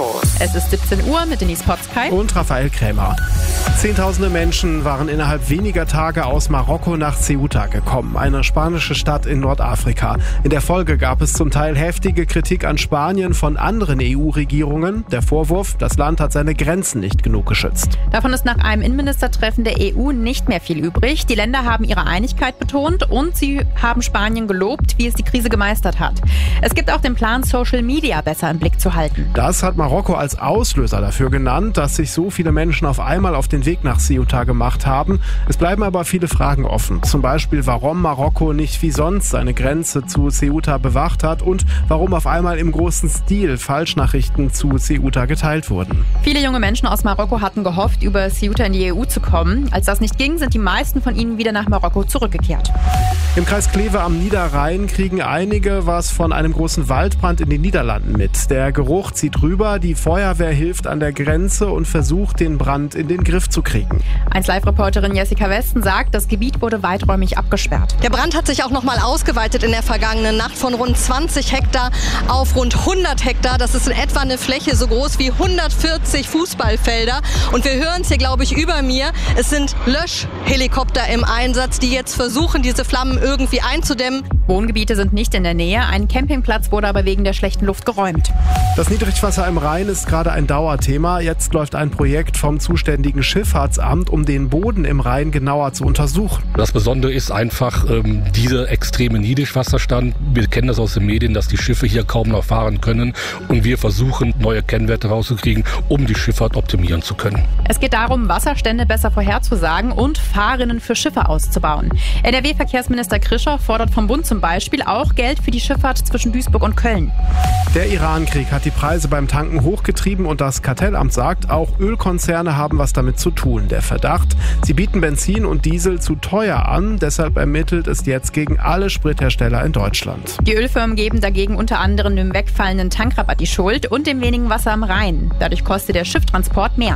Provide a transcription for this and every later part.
Infos. Es ist 17 Uhr mit Denise Potzkei und Raphael Krämer. Zehntausende Menschen waren innerhalb weniger Tage aus Marokko nach Ceuta gekommen, eine spanische Stadt in Nordafrika. In der Folge gab es zum Teil heftige Kritik an Spanien von anderen EU-Regierungen. Der Vorwurf, das Land hat seine Grenzen nicht genug geschützt. Davon ist nach einem Innenministertreffen der EU nicht mehr viel übrig. Die Länder haben ihre Einigkeit betont und sie haben Spanien gelobt, wie es die Krise gemeistert hat. Es gibt auch den Plan, Social Media besser im Blick zu halten. Das hat Marokko als Auslöser dafür genannt, dass sich so viele Menschen auf einmal auf den Weg nach Ceuta gemacht haben. Es bleiben aber viele Fragen offen. Zum Beispiel, warum Marokko nicht wie sonst seine Grenze zu Ceuta bewacht hat und warum auf einmal im großen Stil Falschnachrichten zu Ceuta geteilt wurden. Viele junge Menschen aus Marokko hatten gehofft, über Ceuta in die EU zu kommen. Als das nicht ging, sind die meisten von ihnen wieder nach Marokko zurückgekehrt. Im Kreis Kleve am Niederrhein kriegen einige was von einem großen Waldbrand in den Niederlanden mit. Der Geruch zieht rüber, die Feuerwehr hilft an der Grenze und versucht, den Brand in den Griff zu kriegen. 1Live-Reporterin Jessica Westen sagt, das Gebiet wurde weiträumig abgesperrt. Der Brand hat sich auch noch mal ausgeweitet in der vergangenen Nacht von rund 20 Hektar auf rund 100 Hektar. Das ist in etwa eine Fläche so groß wie 140 Fußballfelder. Und wir hören es hier, glaube ich, über mir. Es sind Löschhelikopter im Einsatz, die jetzt versuchen, diese Flammen irgendwie einzudämmen. Wohngebiete sind nicht in der Nähe. Ein Campingplatz wurde aber wegen der schlechten Luft geräumt. Das Niedrigwasser im Rhein ist gerade ein Dauerthema. Jetzt läuft ein Projekt vom zuständigen Schifffahrtsamt, um den Boden im Rhein genauer zu untersuchen. Das Besondere ist einfach dieser extreme Niedrigwasserstand. Wir kennen das aus den Medien, dass die Schiffe hier kaum noch fahren können. Und wir versuchen, neue Kennwerte rauszukriegen, um die Schifffahrt optimieren zu können. Es geht darum, Wasserstände besser vorherzusagen und Fahrrinnen für Schiffe auszubauen. NRW-Verkehrsminister Krischer fordert vom Bund zum Beispiel auch Geld für die Schifffahrt zwischen Duisburg und Köln. Der Iran-Krieg hat die Preise beim Tanken hochgetrieben und das Kartellamt sagt, auch Ölkonzerne haben was damit zu tun. Der Verdacht, sie bieten Benzin und Diesel zu teuer an, deshalb ermittelt es jetzt gegen alle Sprithersteller in Deutschland. Die Ölfirmen geben dagegen unter anderem dem wegfallenden Tankrabatt die Schuld und dem wenigen Wasser am Rhein. Dadurch kostet der Schifftransport mehr.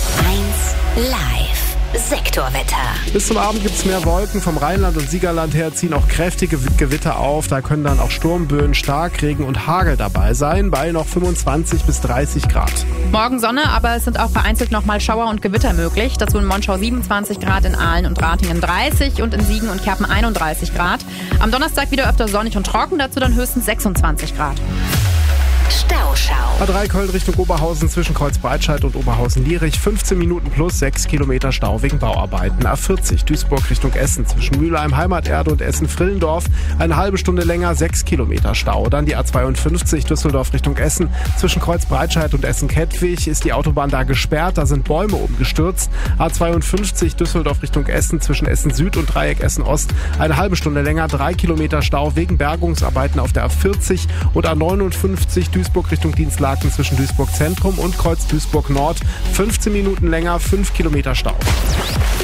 1Live. Sektorwetter. Bis zum Abend gibt es mehr Wolken. Vom Rheinland und Siegerland her ziehen auch kräftige Gewitter auf. Da können dann auch Sturmböen, Starkregen und Hagel dabei sein, bei noch 25 bis 30 Grad. Morgen Sonne, aber es sind auch vereinzelt nochmal Schauer und Gewitter möglich. Dazu in Monschau 27 Grad, in Aalen und Ratingen 30 und in Siegen und Kerpen 31 Grad. Am Donnerstag wieder öfter sonnig und trocken, dazu dann höchstens 26 Grad. Stauschau. A3 Köln Richtung Oberhausen zwischen Kreuzbreitscheid und Oberhausen-Lierich 15 Minuten plus 6 Kilometer Stau wegen Bauarbeiten. A40 Duisburg Richtung Essen zwischen Mülheim Heimaterde und Essen-Frillendorf eine halbe Stunde länger 6 Kilometer Stau. Dann die A52 Düsseldorf Richtung Essen zwischen Kreuzbreitscheid und Essen-Kettwig ist die Autobahn da gesperrt, da sind Bäume umgestürzt. A52 Düsseldorf Richtung Essen zwischen Essen Süd und Dreieck Essen Ost eine halbe Stunde länger 3 Kilometer Stau wegen Bergungsarbeiten auf der A40 und A59 Duisburg Richtung Dienstlaken zwischen Duisburg Zentrum und Kreuz Duisburg Nord 15 Minuten länger 5 Kilometer Stau.